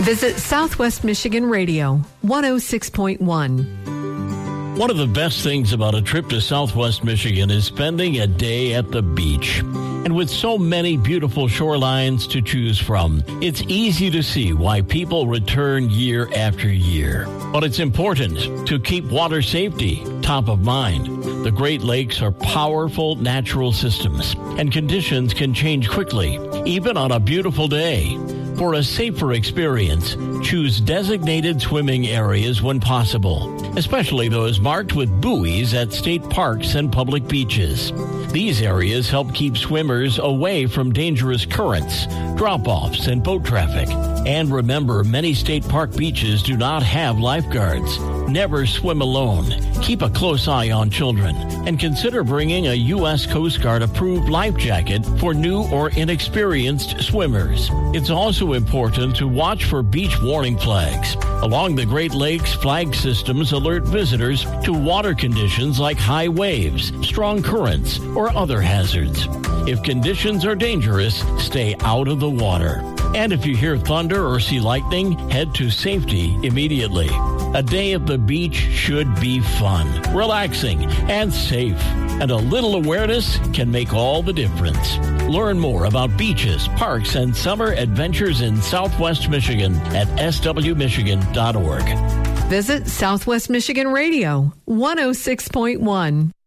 Visit Southwest Michigan Radio, 106.1. One of the best things about a trip to Southwest Michigan is spending a day at the beach. And with so many beautiful shorelines to choose from, it's easy to see why people return year after year. But it's important to keep water safety top of mind. The Great Lakes are powerful natural systems, and conditions can change quickly, even on a beautiful day. For a safer experience, choose designated swimming areas when possible, especially those marked with buoys at state parks and public beaches. These areas help keep swimmers away from dangerous currents, drop-offs, and boat traffic. And remember, many state park beaches do not have lifeguards. Never swim alone. Keep a close eye on children. And consider bringing a U.S. Coast Guard approved life jacket for new or inexperienced swimmers. It's also important to watch for beach warning flags. Along the Great Lakes, flag systems alert visitors to water conditions like high waves, strong currents, or other hazards. If conditions are dangerous, stay out of the water. And if you hear thunder or see lightning, head to safety immediately. A day at the beach should be fun, relaxing, and safe. And a little awareness can make all the difference. Learn more about beaches, parks, and summer adventures in Southwest Michigan at swmichigan.org. Visit Southwest Michigan Radio, 106.1.